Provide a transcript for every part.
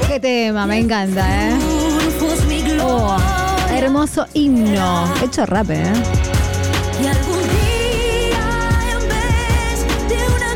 Qué tema, me encanta, ¿eh? Oh, hermoso himno. Hecho rap, ¿eh? Y algún día en vez de una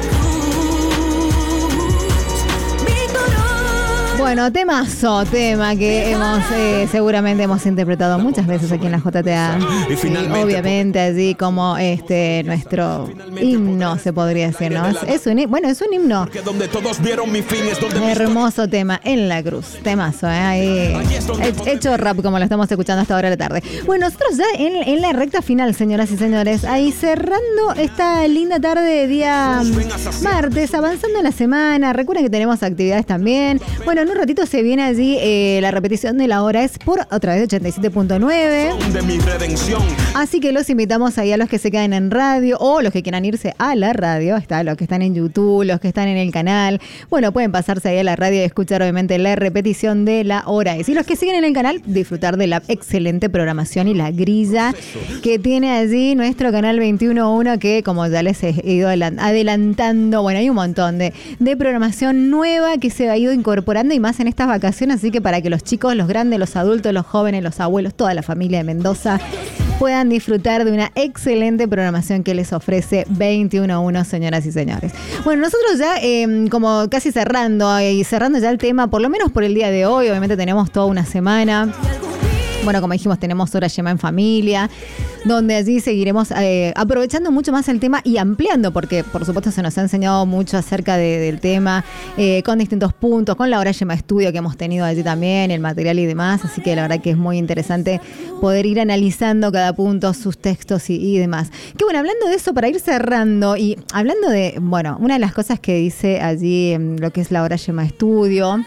cruz, mi corazón. Bueno, tema que seguramente hemos interpretado muchas veces aquí en la JTA. Y finalmente, obviamente allí como nuestro himno se podría decir, ¿no? Es un himno. Porque donde todos vieron mi fin es donde Hermoso tema, En la Cruz. Temazo, ahí hecho rap como lo estamos escuchando hasta ahora de la tarde. Bueno, nosotros ya en la recta final, señoras y señores, ahí cerrando esta linda tarde de día martes, avanzando en la semana. Recuerden que tenemos actividades también. Bueno, en un ratito se viene allí la repetición de la hora es por otra vez de 87.9. de mi redención. Así que los invitamos ahí a los que se queden en radio o los que quieran irse a la radio. Está los que están en YouTube, los que están en el canal. Bueno, pueden pasarse ahí a la radio y escuchar obviamente la repetición de la hora es. Y los que siguen en el canal, disfrutar de la excelente programación y la grilla que tiene allí nuestro canal 21.1 que como ya les he ido adelantando, bueno, hay un montón de programación nueva que se ha ido incorporando y más en estas vacaciones. Así que para que los chicos, los grandes, los adultos, los jóvenes, los abuelos, toda la familia de Mendoza puedan disfrutar de una excelente programación que les ofrece 21.1, señoras y señores. Bueno, nosotros ya como casi cerrando ya el tema, por lo menos por el día de hoy, obviamente tenemos toda una semana. Bueno, como dijimos, tenemos Hora Yema en Familia, donde allí seguiremos aprovechando mucho más el tema y ampliando, porque por supuesto se nos ha enseñado mucho acerca del tema, con distintos puntos, con la Hora Yema Estudio que hemos tenido allí también, el material y demás, así que la verdad que es muy interesante poder ir analizando cada punto, sus textos y demás. Que bueno, hablando de eso, para ir cerrando y hablando de, bueno, una de las cosas que dice allí en lo que es la Hora Yema Estudio,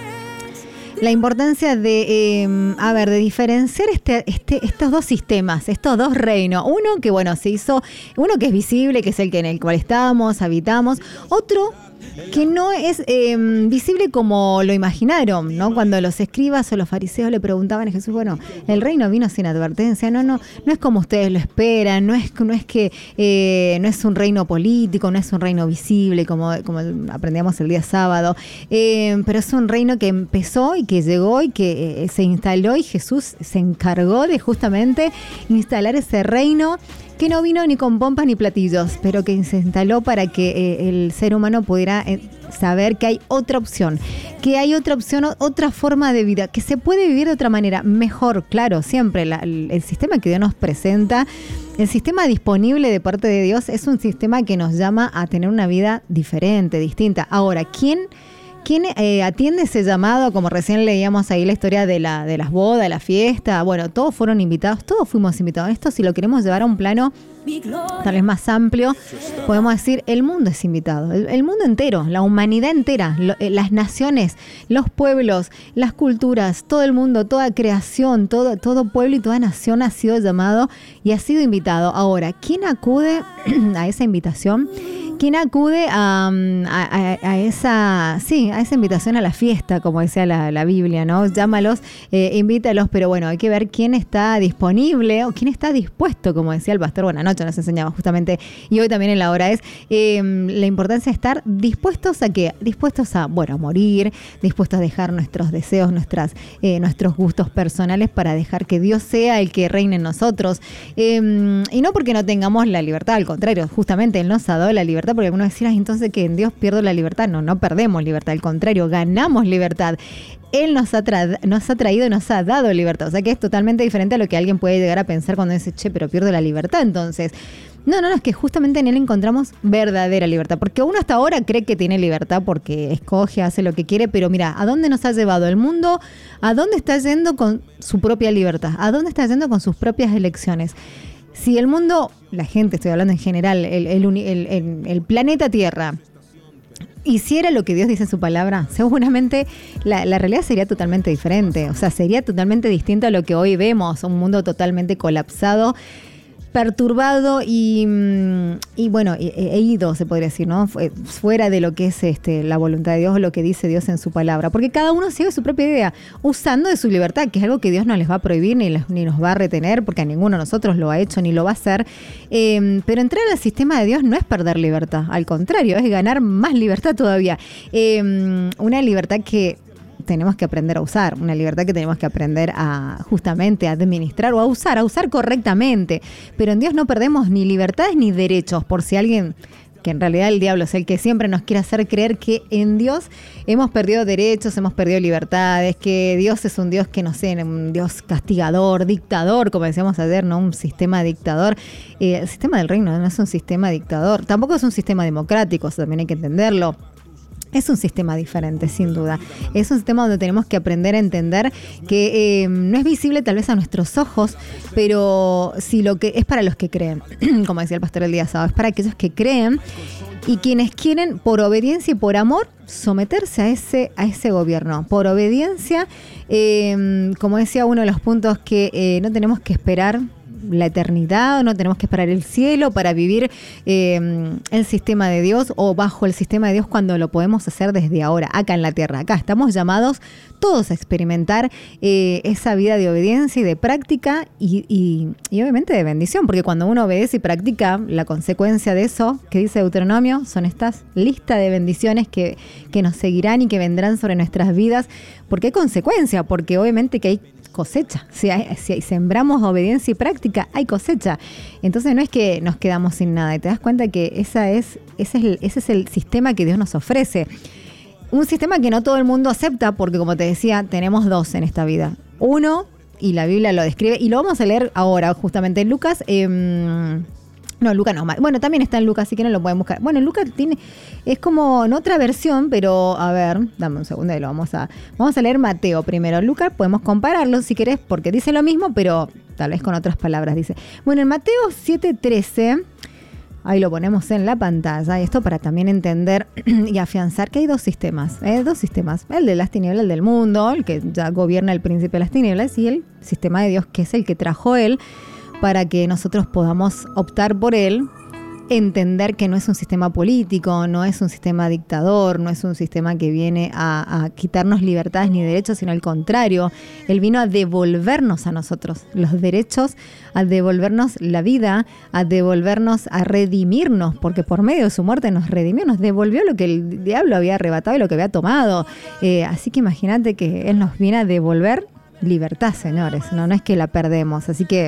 la importancia de diferenciar estos dos sistemas, estos dos reinos. Uno que, bueno, se hizo, uno que es visible, que es el que en el cual estamos, habitamos. Otro que no es visible como lo imaginaron, ¿no? Cuando los escribas o los fariseos le preguntaban a Jesús, bueno, el reino vino sin advertencia, no es como ustedes lo esperan, no es que no es un reino político, no es un reino visible como aprendíamos el día sábado, pero es un reino que empezó y que llegó y que se instaló, y Jesús se encargó de justamente instalar ese reino que no vino ni con pompas ni platillos, pero que se instaló para que el ser humano pudiera saber que hay otra opción, otra forma de vida, que se puede vivir de otra manera, mejor, claro, siempre. El sistema que Dios nos presenta, el sistema disponible de parte de Dios, es un sistema que nos llama a tener una vida diferente, distinta. Ahora, ¿quién atiende ese llamado? Como recién leíamos ahí la historia de las bodas, la fiesta. Bueno, todos fueron invitados, todos fuimos invitados. Esto, si lo queremos llevar a un plano tal vez más amplio, podemos decir, el mundo es invitado. El mundo entero, la humanidad entera, las naciones, los pueblos, las culturas, todo el mundo, toda creación, todo pueblo y toda nación ha sido llamado y ha sido invitado. Ahora, ¿quién acude a esa invitación? ¿Quién acude a esa invitación a la fiesta, como decía la Biblia, ¿no? Llámalos, invítalos, pero bueno, hay que ver quién está disponible o quién está dispuesto, como decía el pastor Buenanoche, nos enseñaba justamente, y hoy también en la hora es la importancia de estar dispuestos a ¿qué? Dispuestos a, bueno, a morir, dispuestos a dejar nuestros deseos, nuestros gustos personales para dejar que Dios sea el que reine en nosotros. Y no porque no tengamos la libertad, al contrario, justamente Él nos ha dado la libertad, porque algunos decían, entonces que en Dios pierdo la libertad. No perdemos libertad, al contrario, ganamos libertad. Él nos ha traído y nos ha dado libertad. O sea que es totalmente diferente a lo que alguien puede llegar a pensar cuando dice, pero pierdo la libertad. Entonces, no, es que justamente en Él encontramos verdadera libertad. Porque uno hasta ahora cree que tiene libertad porque escoge, hace lo que quiere, pero mira, ¿a dónde nos ha llevado el mundo? ¿A dónde está yendo con su propia libertad? ¿A dónde está yendo con sus propias elecciones? Si el mundo, la gente, estoy hablando en general, el planeta Tierra, hiciera lo que Dios dice en su palabra, seguramente la realidad sería totalmente diferente. O sea, sería totalmente distinto a lo que hoy vemos, un mundo totalmente colapsado, perturbado y bueno, ido, se podría decir, ¿no? Fuera de lo que es la voluntad de Dios, lo que dice Dios en su palabra. Porque cada uno sigue su propia idea, usando de su libertad, que es algo que Dios no les va a prohibir ni nos va a retener, porque a ninguno de nosotros lo ha hecho ni lo va a hacer. Pero entrar al sistema de Dios no es perder libertad, al contrario, es ganar más libertad todavía. Una libertad que tenemos que aprender a usar, una libertad que tenemos que aprender a justamente a administrar o a usar correctamente. Pero en Dios no perdemos ni libertades ni derechos, por si alguien, que en realidad el diablo es el que siempre nos quiere hacer creer que en Dios hemos perdido derechos, hemos perdido libertades, que Dios es un Dios que no sé, un Dios castigador, dictador, como decíamos ayer, ¿no? Un sistema dictador. El sistema del reino no es un sistema dictador, tampoco es un sistema democrático, eso también hay que entenderlo. Es un sistema diferente, sin duda. Es un sistema donde tenemos que aprender a entender que no es visible tal vez a nuestros ojos, pero sí lo que es para los que creen. Como decía el pastor el día sábado, es para aquellos que creen y quienes quieren, por obediencia y por amor, someterse a ese gobierno. Por obediencia, como decía uno de los puntos, que no tenemos que esperar la eternidad, no tenemos que esperar el cielo para vivir el sistema de Dios o bajo el sistema de Dios, cuando lo podemos hacer desde ahora, acá en la tierra. Acá estamos llamados todos a experimentar esa vida de obediencia y de práctica y obviamente de bendición, porque cuando uno obedece y practica, la consecuencia de eso, que dice Deuteronomio, son estas listas de bendiciones que nos seguirán y que vendrán sobre nuestras vidas, porque hay consecuencia, porque obviamente que hay cosecha. Si sembramos obediencia y práctica, hay cosecha. Entonces no es que nos quedamos sin nada, y te das cuenta que ese es el sistema que Dios nos ofrece. Un sistema que no todo el mundo acepta, porque como te decía, tenemos dos en esta vida. Uno, y la Biblia lo describe, y lo vamos a leer ahora justamente en Lucas. No, Lucas no. Bueno, también está en Lucas, así que no lo pueden buscar. Bueno, Lucas es como en otra versión, pero a ver, dame un segundo y lo vamos a leer Mateo primero. Lucas podemos compararlo si querés, porque dice lo mismo, pero tal vez con otras palabras dice. Bueno, en Mateo 7:13, ahí lo ponemos en la pantalla, y esto para también entender y afianzar que hay dos sistemas, el de las tinieblas, el del mundo, el que ya gobierna el príncipe de las tinieblas, y el sistema de Dios, que es el que trajo Él, para que nosotros podamos optar por él, entender que no es un sistema político, no es un sistema dictador, no es un sistema que viene a quitarnos libertades ni derechos, sino al contrario. Él vino a devolvernos a nosotros los derechos, a devolvernos la vida, a devolvernos, a redimirnos, porque por medio de su muerte nos redimió, nos devolvió lo que el diablo había arrebatado y lo que había tomado. Así que imagínate que Él nos viene a devolver libertad, señores. No es que la perdemos, así que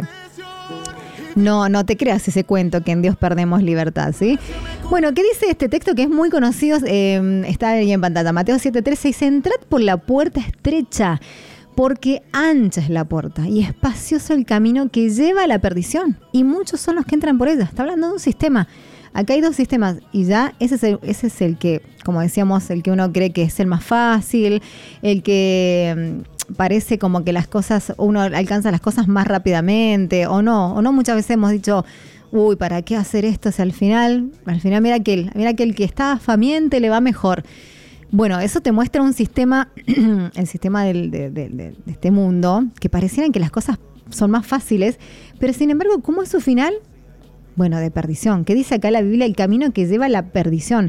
no te creas ese cuento que en Dios perdemos libertad, ¿sí? Bueno, ¿qué dice este texto que es muy conocido? Está ahí en pantalla, Mateo 7:13, dice: entrad por la puerta estrecha, porque ancha es la puerta y espacioso el camino que lleva a la perdición, y muchos son los que entran por ella. Está hablando de un sistema. Acá hay dos sistemas, y ya ese es el que, como decíamos, el que uno cree que es el más fácil, el que parece como que las cosas, uno alcanza las cosas más rápidamente, o no muchas veces hemos dicho, uy, ¿para qué hacer esto? Si al final mira que el que está famiente le va mejor. Bueno, eso te muestra un sistema, el sistema de este mundo, que parecieran que las cosas son más fáciles, pero sin embargo, ¿cómo es su final? Bueno, de perdición. ¿Qué dice acá la Biblia? El camino que lleva a la perdición.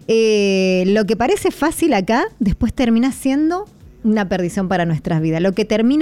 Lo que parece fácil acá, después termina siendo una perdición para nuestras vidas. Lo que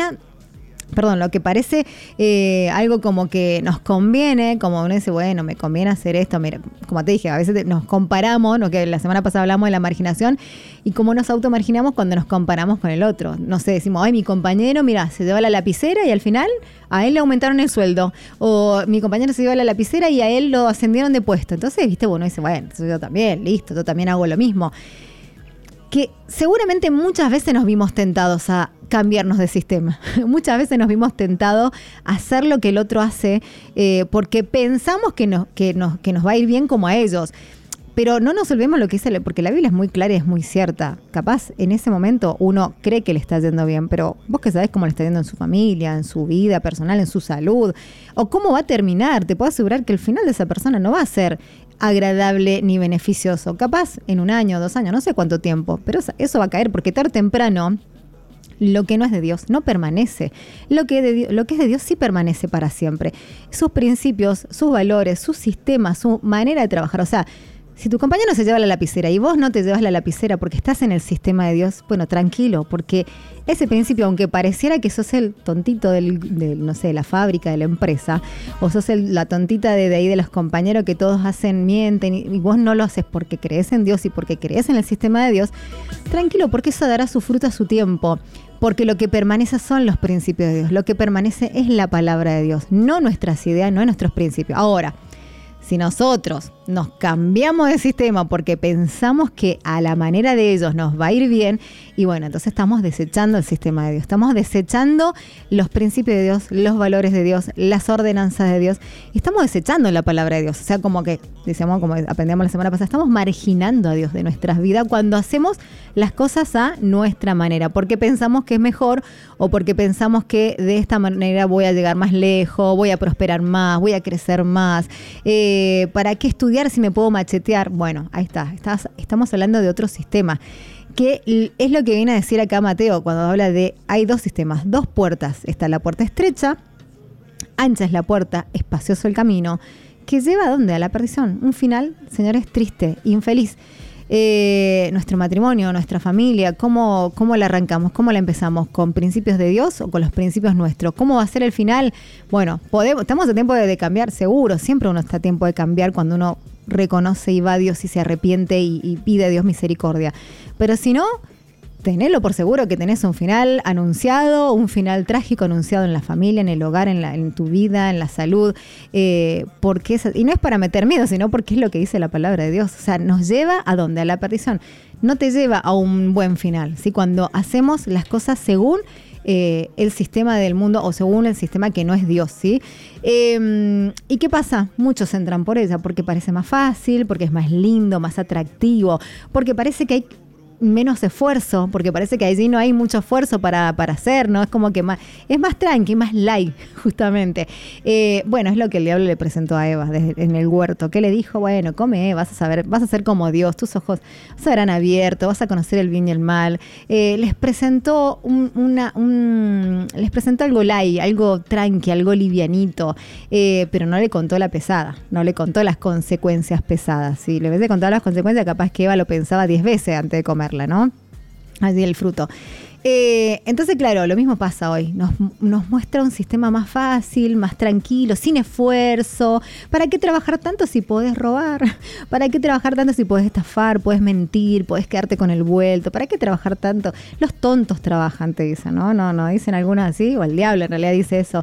parece algo como que nos conviene, como uno dice, bueno, me conviene hacer esto. Mira, como te dije, a veces nos comparamos, ¿no? Que la semana pasada hablamos de la marginación, y cómo nos automarginamos cuando nos comparamos con el otro. No sé, decimos, ay, mi compañero, mira, se lleva la lapicera y al final a él le aumentaron el sueldo. O mi compañero se lleva la lapicera y a él lo ascendieron de puesto. Entonces, viste, bueno, dice, bueno, entonces yo también, listo, yo también hago lo mismo. Que seguramente muchas veces nos vimos tentados a cambiarnos de sistema. Muchas veces nos vimos tentados a hacer lo que el otro hace, porque pensamos que nos va a ir bien como a ellos. Pero no nos olvidemos lo que dice, porque la Biblia es muy clara y es muy cierta. Capaz en ese momento uno cree que le está yendo bien, pero vos que sabés cómo le está yendo en su familia, en su vida personal, en su salud, o cómo va a terminar, te puedo asegurar que el final de esa persona no va a ser agradable ni beneficioso. Capaz en 1 año, 2 años, no sé cuánto tiempo, pero eso va a caer, porque tarde o temprano lo que no es de Dios no permanece. Lo que es de Dios sí permanece para siempre. Sus principios, sus valores, su sistema, su manera de trabajar. O sea, Si tu compañero se lleva la lapicera y vos no te llevas la lapicera porque estás en el sistema de Dios, bueno, tranquilo, porque ese principio, aunque pareciera que sos el tontito no sé, de la fábrica, de la empresa, o sos la tontita de ahí de los compañeros que todos mienten, y vos no lo haces porque crees en Dios y porque crees en el sistema de Dios, tranquilo, porque eso dará su fruto a su tiempo. Porque lo que permanece son los principios de Dios, lo que permanece es la palabra de Dios, no nuestras ideas, no nuestros principios. Ahora, si nosotros nos cambiamos de sistema porque pensamos que a la manera de ellos nos va a ir bien, y bueno, entonces estamos desechando el sistema de Dios, estamos desechando los principios de Dios, los valores de Dios, las ordenanzas de Dios, y estamos desechando la palabra de Dios. O sea, como que, decíamos, como aprendíamos la semana pasada, estamos marginando a Dios de nuestras vidas cuando hacemos las cosas a nuestra manera, porque pensamos que es mejor o porque pensamos que de esta manera voy a llegar más lejos, voy a prosperar más, voy a crecer más. ¿Para qué estudiar si me puedo machetear? Bueno, ahí está. Estamos hablando de otro sistema, que es lo que viene a decir acá Mateo cuando habla de hay dos sistemas, dos puertas. Está la puerta estrecha, ancha es la puerta, espacioso el camino, que lleva ¿a dónde? A la perdición. Un final, señores, triste, infeliz. Nuestro matrimonio, nuestra familia, ¿cómo la arrancamos? ¿Cómo la empezamos? ¿Con principios de Dios o con los principios nuestros? ¿Cómo va a ser el final? Bueno, estamos a tiempo de cambiar, seguro. Siempre uno está a tiempo de cambiar cuando uno reconoce y va a Dios y se arrepiente y pide a Dios misericordia. Pero si no, tenelo por seguro que tenés un final anunciado, un final trágico anunciado en la familia, en el hogar, en tu vida, en la salud, porque y no es para meter miedo, sino porque es lo que dice la palabra de Dios. O sea, nos lleva ¿a dónde? A la perdición. No te lleva a un buen final, ¿sí? Cuando hacemos las cosas según el sistema del mundo o según el sistema que no es Dios, ¿sí? ¿Y qué pasa? Muchos entran por ella porque parece más fácil, porque es más lindo, más atractivo, porque parece que hay menos esfuerzo, porque parece que allí no hay mucho esfuerzo para hacer, ¿no? Es como que es más tranqui, más light, justamente. Bueno, es lo que el diablo le presentó a Eva en el huerto. ¿Qué le dijo? Bueno, come, vas a saber, vas a ser como Dios, tus ojos se verán abiertos, vas a conocer el bien y el mal. Les presentó les presentó algo light, algo tranqui, algo livianito, pero no le contó la pesada, no le contó las consecuencias pesadas. Si le hubiese contado las consecuencias, capaz que Eva lo pensaba 10 veces antes de comerla, ¿no? Así el fruto. Entonces, claro, lo mismo pasa hoy. Nos muestra un sistema más fácil, más tranquilo, sin esfuerzo. ¿Para qué trabajar tanto si podés robar? ¿Para qué trabajar tanto si podés estafar, podés mentir, podés quedarte con el vuelto? ¿Para qué trabajar tanto? Los tontos trabajan, te dicen, ¿no? No, dicen algunos así, o el diablo en realidad dice eso.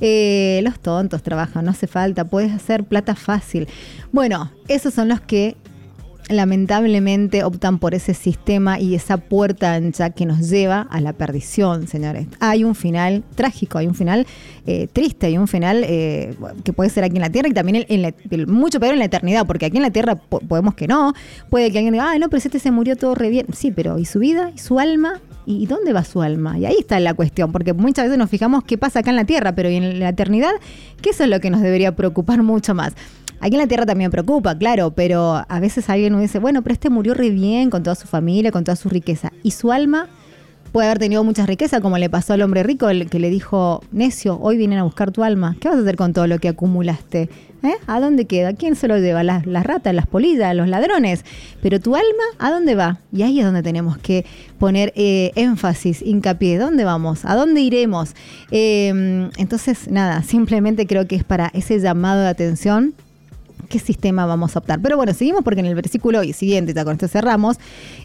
Los tontos trabajan, no hace falta, podés hacer plata fácil. Bueno, esos son los que lamentablemente optan por ese sistema y esa puerta ancha que nos lleva a la perdición, señores. Hay un final trágico, hay un final triste, hay un final que puede ser aquí en la tierra y también mucho peor en la eternidad, porque aquí en la tierra podemos que no, puede que alguien diga, no, pero ese se murió todo re bien. Sí, pero ¿y su vida? ¿Y su alma? ¿Y dónde va su alma? Y ahí está la cuestión, porque muchas veces nos fijamos qué pasa acá en la tierra, pero ¿y en la eternidad? Que eso es lo que nos debería preocupar mucho más. Aquí en la tierra también preocupa, claro, pero a veces alguien nos dice, bueno, pero este murió re bien con toda su familia, con toda su riqueza. ¿Y su alma? Puede haber tenido mucha riqueza, como le pasó al hombre rico, el que le dijo, necio, hoy vienen a buscar tu alma. ¿Qué vas a hacer con todo lo que acumulaste? ¿A dónde queda? ¿Quién se lo lleva? Las ratas, las polillas, los ladrones. Pero tu alma, ¿a dónde va? Y ahí es donde tenemos que poner énfasis, hincapié. ¿Dónde vamos? ¿A dónde iremos? Entonces, nada, simplemente creo que es para ese llamado de atención. ¿Qué sistema vamos a optar? Pero bueno, seguimos porque en el versículo siguiente, ya con esto cerramos,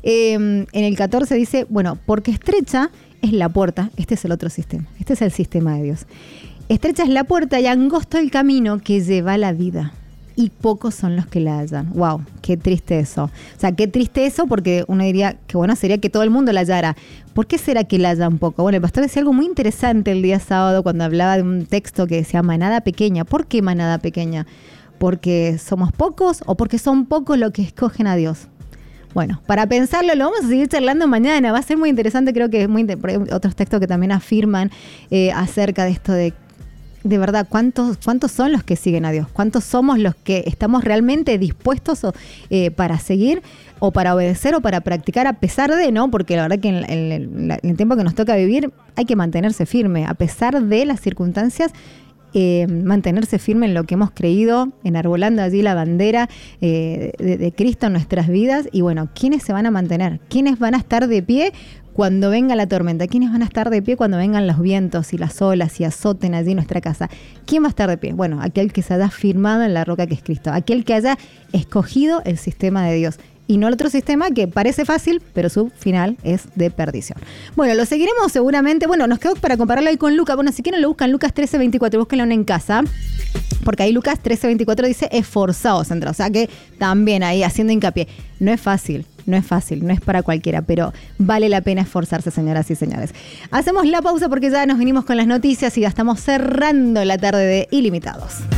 en el 14 dice, bueno, porque estrecha es la puerta, este es el otro sistema, este es el sistema de Dios. Estrecha es la puerta y angosto el camino que lleva a la vida, y pocos son los que la hallan. ¡Wow! ¡Qué triste eso! O sea, qué triste eso, porque uno diría que bueno sería que todo el mundo la hallara. ¿Por qué será que la hallan poco? Bueno, el pastor decía algo muy interesante el día sábado cuando hablaba de un texto que decía manada pequeña. ¿Por qué manada pequeña? ¿Porque somos pocos o porque son pocos los que escogen a Dios? Bueno, para pensarlo lo vamos a seguir charlando mañana. Va a ser muy interesante, creo que es muy otros textos que también afirman acerca de esto de verdad, ¿cuántos son los que siguen a Dios? ¿Cuántos somos los que estamos realmente dispuestos para seguir o para obedecer o para practicar a pesar de, ¿no? Porque la verdad que en el tiempo que nos toca vivir hay que mantenerse firme a pesar de las circunstancias mantenerse firme en lo que hemos creído, enarbolando allí la bandera de Cristo en nuestras vidas. Y bueno, ¿quiénes se van a mantener? ¿Quiénes van a estar de pie cuando venga la tormenta? ¿Quiénes van a estar de pie cuando vengan los vientos y las olas y azoten allí nuestra casa? ¿Quién va a estar de pie? Bueno, aquel que se haya firmado en la roca que es Cristo, aquel que haya escogido el sistema de Dios y no el otro sistema que parece fácil, pero su final es de perdición. Bueno, lo seguiremos seguramente. Bueno, nos quedó para compararlo ahí con Lucas. Bueno, si quieren lo buscan, Lucas 13:24, búsquenlo en casa. Porque ahí Lucas 13:24 dice esforzaos, o sea que también ahí haciendo hincapié. No es fácil, no es para cualquiera, pero vale la pena esforzarse, señoras y señores. Hacemos la pausa porque ya nos vinimos con las noticias y ya estamos cerrando la tarde de Ilimitados.